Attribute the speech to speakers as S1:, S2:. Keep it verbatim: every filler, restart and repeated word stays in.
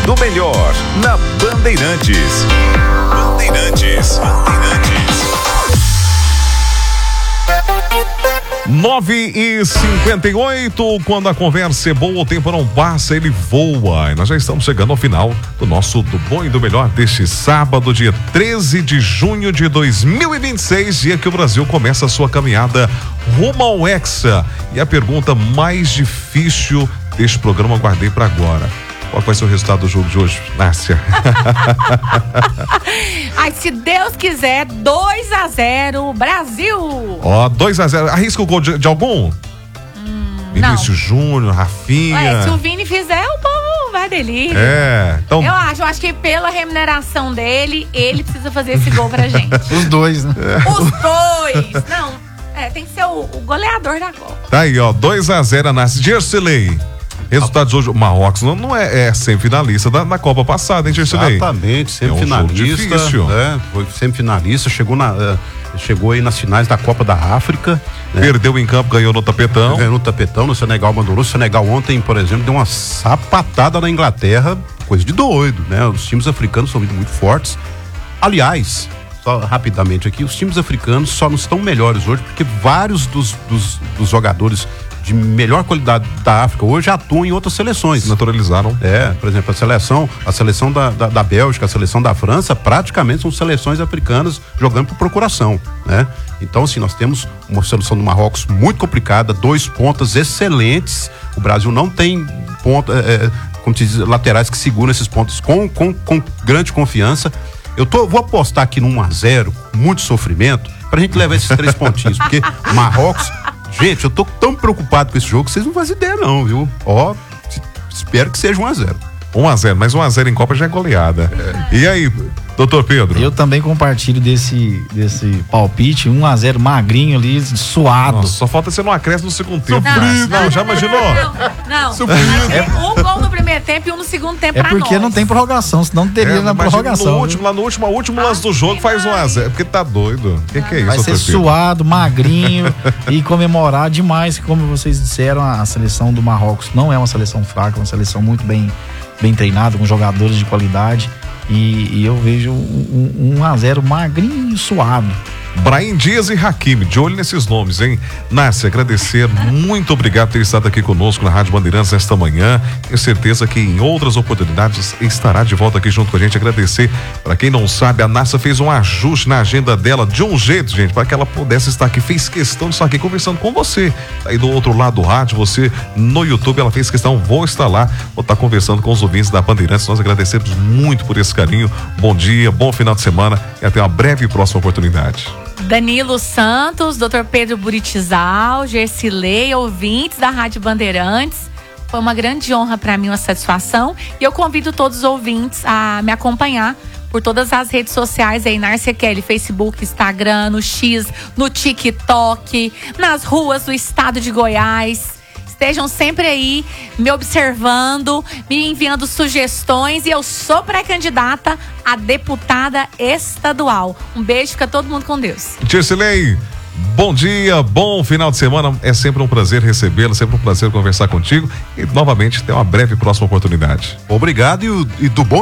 S1: do melhor na Bandeirantes. Bandeirantes. Bandeirantes.
S2: nove e cinquenta e oito, quando a conversa é boa, o tempo não passa, ele voa. E nós já estamos chegando ao final do nosso Do Bom e do Melhor deste sábado, dia treze de junho de dois mil e vinte e seis, dia que o Brasil começa a sua caminhada rumo ao Hexa. E a pergunta mais difícil deste programa eu guardei para agora. Qual vai ser o resultado do jogo de hoje, Nárcia?
S3: Ai, se Deus quiser, dois a zero, Brasil!
S2: Ó, dois a zero. Arrisca o gol de, de algum?
S3: Hum,
S2: Vinícius Júnior, Rafinha.
S3: Ué, se o Vini fizer, o povo vai delírio.
S2: É, então.
S3: Eu acho, eu acho que pela remuneração dele, ele precisa fazer esse gol pra gente.
S4: Os dois, né?
S2: É.
S3: Os dois! Não, é, tem que ser o, o goleador da Copa.
S2: Tá aí, ó, dois a zero, Nárcia. Gersilei. Resultados hoje, o Marrocos não, não é, é semifinalista da, da Copa passada, hein, Gersilei?
S5: Exatamente, semifinalista.
S2: É um jogo difícil.
S5: Né? Foi semifinalista, chegou, na, uh, chegou aí nas finais da Copa da África. Né?
S2: Perdeu em campo, ganhou no tapetão.
S5: Ganhou no tapetão, no Senegal mandou. O Senegal ontem, por exemplo, deu uma sapatada na Inglaterra, coisa de doido, né? Os times africanos são muito fortes. Aliás, só rapidamente aqui, os times africanos só não estão melhores hoje porque vários dos, dos, dos jogadores de melhor qualidade da África hoje atuam em outras seleções.
S2: Se naturalizaram.
S5: É, por exemplo, a seleção, a seleção da, da, da Bélgica, a seleção da França, praticamente são seleções africanas jogando por procuração, né? Então, assim, nós temos uma seleção do Marrocos muito complicada, dois pontas excelentes. O Brasil não tem ponta, é, como se diz, laterais que seguram esses pontos com, com, com grande confiança. Eu tô, vou apostar aqui no um a zero, muito sofrimento, pra gente levar esses três pontinhos, porque Marrocos. Gente, eu tô tão preocupado com esse jogo que vocês não fazem ideia não, viu? Ó, espero que seja um a zero.
S2: um a zero, mas um a zero em Copa já é goleada. É. E aí, doutor Pedro?
S4: Eu também compartilho desse, desse palpite, um a zero magrinho ali, suado.
S2: Nossa, só falta ser no acréscimo no segundo tempo.
S3: Não,
S2: Não, não,
S3: não,
S2: já
S3: não,
S2: imaginou?
S3: Não, não. não. É um gol no primeiro tempo e um no segundo tempo
S4: É
S3: pra
S4: porque
S3: nós.
S4: não tem prorrogação, senão teria
S2: É,
S4: na
S2: imagina
S4: prorrogação.
S2: No último, lá no último, último lance do jogo faz um a zero, porque tá doido. O que, que é isso,
S4: Vai ser
S2: doutor Pedro?
S4: suado, magrinho e comemorar demais, como vocês disseram, a seleção do Marrocos não é uma seleção fraca, é uma seleção muito bem, bem treinada, com jogadores de qualidade. E, e eu vejo um, um a zero magrinho, suado.
S2: Brahim Dias e Hakimi, de olho nesses nomes, hein? Nárcia, agradecer, muito obrigado por ter estado aqui conosco na Rádio Bandeirantes esta manhã. Tenho certeza que em outras oportunidades estará de volta aqui junto com a gente. Agradecer, para quem não sabe, a Nárcia fez um ajuste na agenda dela de um jeito, gente, para que ela pudesse estar aqui, fez questão de estar aqui conversando com você. Aí do outro lado do rádio, você no YouTube, ela fez questão, vou estar lá, vou estar conversando com os ouvintes da Bandeirantes. Nós agradecemos muito por esse carinho. Bom dia, bom final de semana e até uma breve e próxima oportunidade.
S3: Danilo Santos, doutor Pedro Buritizal, Gersilei, ouvintes da Rádio Bandeirantes. Foi uma grande honra para mim, uma satisfação. E eu convido todos os ouvintes a me acompanhar por todas as redes sociais aí, Nárcia Kelly, Facebook, Instagram, no X, no TikTok, nas ruas do estado de Goiás. Estejam sempre aí me observando, me enviando sugestões, e eu sou pré-candidata a deputada estadual. Um beijo, fica todo mundo com Deus.
S2: Gersilei, bom dia, bom final de semana. É sempre um prazer recebê-lo, sempre um prazer conversar contigo. E novamente, até uma breve próxima oportunidade.
S5: Obrigado e, o, e do bom